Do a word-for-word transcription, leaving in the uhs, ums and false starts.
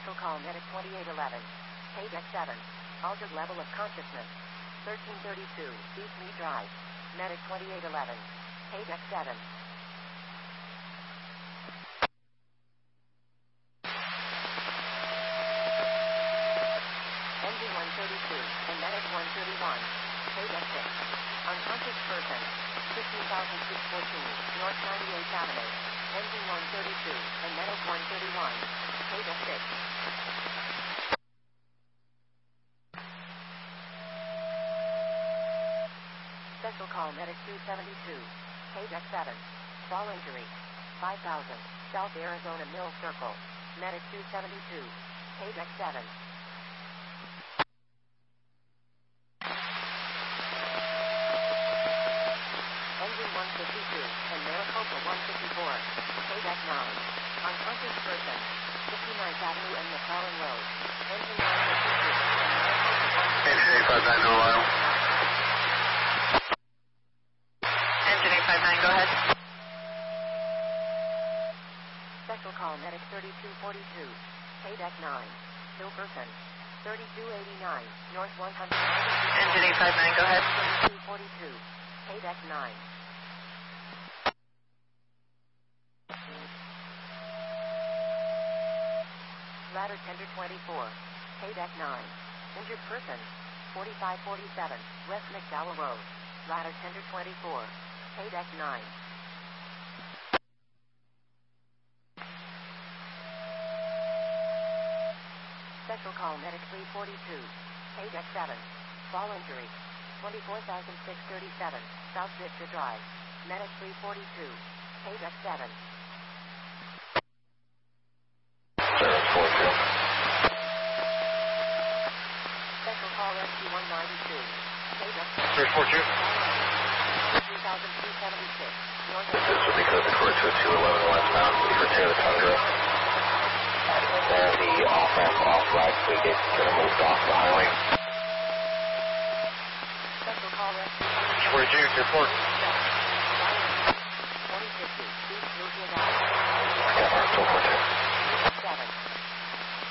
Special call Medic twenty-eight eleven. Page X seven. Altered level of consciousness. thirteen thirty-two. East Mead Drive. Medic twenty-eight eleven. Page X seven. Engine one thirty-two. And Medic one thirty-one. Page X six. Unconscious person. fifteen thousand six hundred fourteen. North ninety-eighth Avenue. Engine one thirty-two. And Medic one thirty-one. Page X six. Special call Medic two seventy-two. Page X seven. Fall injury. five thousand. South Arizona Mill Circle. Medic two seventy-two. Page X seven. Engine one fifty-two. And Maricopa one fifty-four. Page X nine. Unconscious person. fifty-ninth Avenue and McClellan Road. Engine one fifty-two. And Maricopa one fifty-four. Engine eight five nine, Ohio. Engine eight five nine, go ahead. Special call Medic thirty-two forty-two. Page X nine. Still person. thirty-two eighty-nine. North one hundred ninety-two. Engine eight five nine, go ahead. thirty-two forty-two. Page X nine. Ladder tender twenty-four. Page X nine. Injured person. forty-five forty-seven. West McDowell Road. Ladder tender twenty-four. Page X nine. Special call Medic three forty-two. Page X seven. Fall injury. twenty-four thousand six hundred thirty-seven. South Vista Drive. Medic three forty-two. Page X seven. Special call Rescue one ninety-two. Page X seven. three four two. three thousand two hundred seventy-six. North This will be code record to two eleven westbound for Taylor Tundra. And there the off-ramp off-ride frigate gonna move off the highway. Special call Rescue forty-two, report.